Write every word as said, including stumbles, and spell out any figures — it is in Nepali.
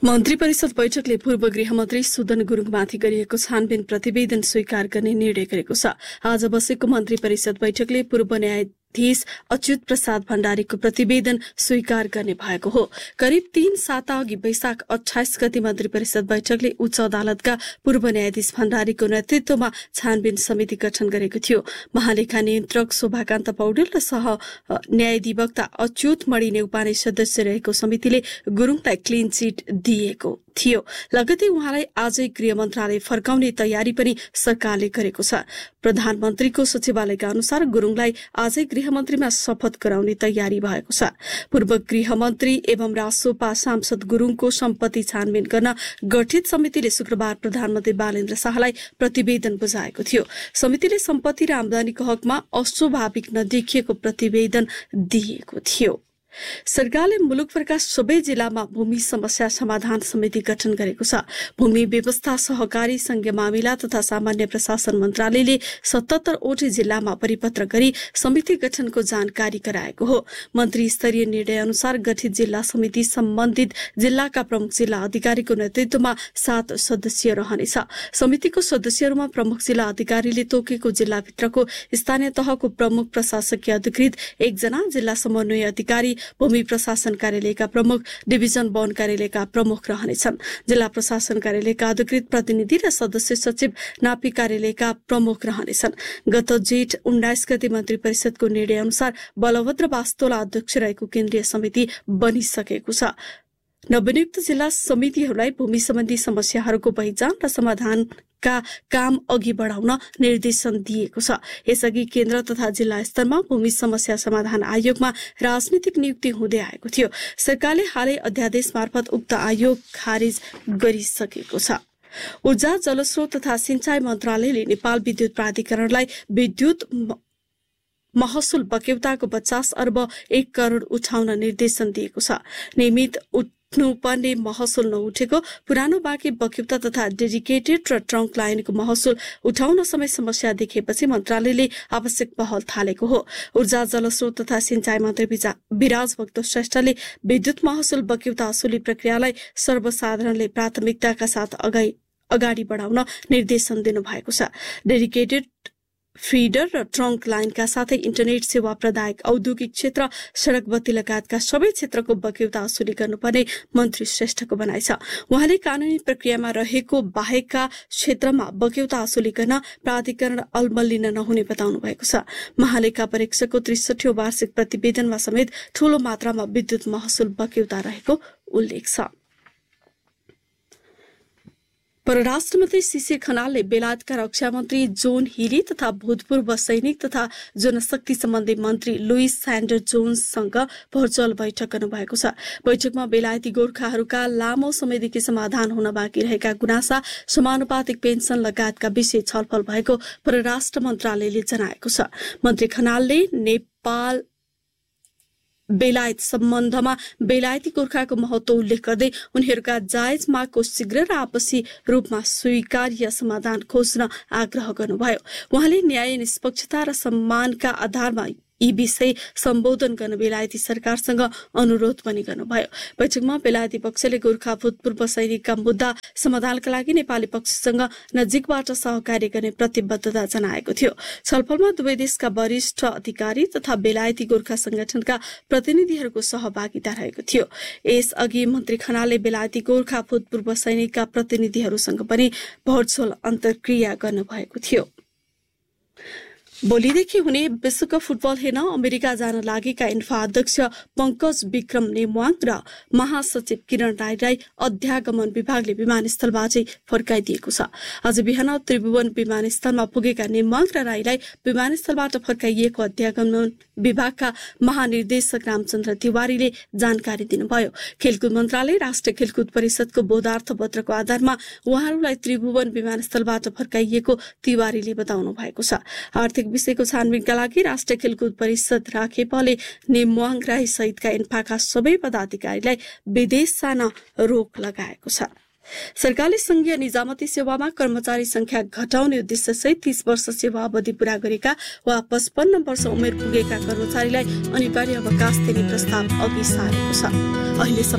मन्त्री परिषद बैठकले पूर्व गृहमन्त्री सुदन गुरुङमाथि गरिएको छानबिन प्रतिवेदन स्वीकार गर्ने निर्णय गरेको छ। आज बसेको मन्त्री परिषद बैठकले पूर्व न्यायाधीश अच्युत प्रसाद भण्डारीको प्रतिवेदन स्वीकार गर्ने भएको हो। करिब तीन साता अघि वैशाख अठाइस गति मन्त्री परिषद बैठकले उच्च अदालतका पूर्व न्यायाधीश भण्डारीको नेतृत्वमा छानबिन समिति गठन गरेको थियो। महालेखा नियन्त्रक शोभाकान्त पौडेल र सह न्यायाधिवक्ता अच्युत मणि नेउपाने सदस्य रहेको समितिले गुरुङलाई क्लिन चिट दिएको थियो। लगतै उहाँलाई आजै गृह मन्त्रालय फर्काउने तयारी पनि सरकारले गरेको छ। प्रधानमन्त्रीको सचिवालयका अनुसार गुरुङलाई आजै गृहमन्त्रीमा शपथ गराउने तयारी भएको छ। पूर्व गृहमन्त्री एवं रासोपा सांसद गुरुङको सम्पत्ति छानबिन गर्न गठित समितिले शुक्रबार प्रधानमन्त्री बालेन्द्र शाहलाई प्रतिवेदन बुझाएको थियो। समितिले सम्पत्ति र आमदानीको हकमा अस्वाभाविक नदेखिएको प्रतिवेदन दिएको थियो। सरकारले मुलुकभरका सबै जिल्लामा भूमि समस्या समाधान समिति गठन गरेको छ। भूमि व्यवस्था सहकारी संघीय मामिला तथा सामान्य प्रशासन मन्त्रालयले सतहत्तर वटै जिल्लामा परिपत्र गरी समिति गठनको जानकारी गराएको हो। मन्त्री स्तरीय निर्णय अनुसार गठित जिल्ला समिति सम्बन्धित जिल्लाका प्रमुख जिल्ला अधिकारीको नेतृत्वमा सात सदस्य रहनेछ। समितिको सदस्यहरूमा प्रमुख जिल्ला अधिकारीले तोकेको जिल्लाभित्रको स्थानीय तहको प्रमुख प्रशासकीय अधिकृत एकजना, जिल्ला समन्वय अधिकारी, भूमि प्रशासन कार्यालयका प्रमुख, डिभिजन वन कार्यालयका प्रमुख रहनेछन्। जिल्ला प्रशासन कार्यालयका अधिकृत प्रतिनिधि र सदस्य सचिव नापी कार्यालयका प्रमुख रहनेछन्। गत जेठ उन्नाइस गते मन्त्री परिषदको निर्णय अनुसार बलभद्र वास्तोला अध्यक्ष रहेको केन्द्रीय समिति बनिसकेको छ। नवनियुक्त जिल्ला समितिहरूलाई भूमि सम्बन्धी समस्याहरूको पहिचान र समाधान का काम अघि बढाउन निर्देशन दिएको छ। यसअघि केन्द्र तथा जिल्ला स्तरमा भूमि समस्या समाधान आयोगमा राजनीतिक नियुक्ति हुँदै आएको थियो। सरकारले हालै अध्यादेश मार्फत उक्त आयोग खारिज गरिसकेको छ। ऊर्जा, जलस्रोत तथा सिंचाई मन्त्रालयले नेपाल विद्युत प्राधिकरणलाई विद्युत महसुल बक्यौताको पचास अर्ब एक करोड़ उठाउन निर्देशन दिएको छ। नियमित उठ्नुपर्ने महसुल नउठेको, पुरानो बाँकी बक्यौता तथा डेडिकेटेड र ट्रङ्क लाइनको महसुल उठाउन समय समस्या देखेपछि मन्त्रालयले आवश्यक पहल थालेको हो। ऊर्जा, जलस्रोत तथा सिंचाई मन्त्री विराज भक्त श्रेष्ठले विद्युत महसुल बक्यौता असुली प्रक्रियालाई सर्वसाधारणले प्राथमिकताका साथ अगाडि बढाउन निर्देशन दिनुभएको छ। डेडिकेटेड फिडर र ट्रङ्क लाइनका साथै इन्टरनेट सेवा प्रदायक, औद्योगिक क्षेत्र, सड़क बत्ती लगायतका सबै क्षेत्रको बक्यौता असुली गर्नुपर्ने मन्त्री श्रेष्ठको भनाइ छ। उहाँले कानूनी प्रक्रियामा रहेको बाहेकका क्षेत्रमा बक्यौता असुली गर्न प्राधिकरण अलमल्लिन नहुने बताउनु भएको छ। महालेखा परीक्षकको त्रिसठीौं वार्षिक प्रतिवेदनमा समेत ठूलो मात्रामा विद्युत महसुल बक्यौता रहेको उल्लेख छ। परराष्ट्र मन्त्री सीसी खनालले बेलायतका रक्षा मन्त्री जोन हिली तथा भूतपूर्व सैनिक तथा जनशक्ति सम्बन्धी मन्त्री लुइस स्यान्डर जोन्ससँग भर्चुअल बैठक गर्नुभएको छ। बैठकमा बेलायती गोर्खाहरूका लामो समयदेखि समाधान हुन बाँकी रहेका गुनासा, समानुपातिक पेन्सन लगायतका विषय छलफल भएको परराष्ट्र मन्त्रालयले जनाएको छ। मन्त्री खनालले नेपाल बेलायत सम्बन्धमा बेलायती गोर्खाको महत्व उल्लेख गर्दै उनीहरूका जायज मागको शीघ्र र आपसी रूपमा स्वीकार्य समाधान खोज्न आग्रह गर्नुभयो। उहाँले न्याय, निष्पक्षता र सम्मानका आधारमा यी विषय सम्बोधन गर्न बेलायती सरकारसँग अनुरोध पनि गर्नुभयो। बैठकमा बेलायती पक्षले गोर्खा भूतपूर्व सैनिकका मुद्दा समाधानका लागि नेपाली पक्षसँग नजिकबाट सहकार्य गर्ने प्रतिबद्धता जनाएको थियो। छलफलमा दुवै देशका वरिष्ठ अधिकारी तथा बेलायती गोर्खा संगठनका प्रतिनिधिहरूको सहभागिता रहेको थियो। यसअघि मन्त्री खनालले बेलायती गोर्खा भूतपूर्व सैनिकका प्रतिनिधिहरूसँग पनि भर्चुअल अन्तर्क्रिया गर्नुभएको थियो। भोलिदेखि हुने विश्वकप फुटबल हेर्न अमेरिका जान लागेका इन्फा अध्यक्ष पंकज विक्रम नेमवाङ र महासचिव किरण राईलाई अध्यागमन विभागले विमानस्थलबाटै फर्काइदिएको छ। आज बिहान त्रिभुवन विमानस्थलमा पुगेका नेमवाङ र राईलाई विमानस्थलबाट फर्काइएको अध्यागमन विभागका महानिर्देशक रामचन्द्र तिवारीले जानकारी दिनुभयो। खेलकुद मन्त्रालय, राष्ट्रिय खेलकुद परिषदको बोधार्थ पत्रको आधारमा उहाँहरूलाई त्रिभुवन विमानस्थलबाट फर्काइएको तिवारीले बताउनु भएको छ। आर्थिक विषयको छानबिनका लागि राष्ट्रिय खेलकुद परिषद राखेपले नेमवाङ राई सहितका इन्फाका सबै पदाधिकारीलाई विदेश जान रोक लगाएको छ। सरकारले संघीय निजामती सेवामा कर्मचारी संख्या घटाउने उद्देश्य सहित तीस वर्ष सेवा अवधि पूरा गरेका वा पचपन्न वर्ष उमेर पुगेका कर्मचारीलाई अनिवार्य अवकाश दिने प्रस्ताव अघि सारेको छ। अहिले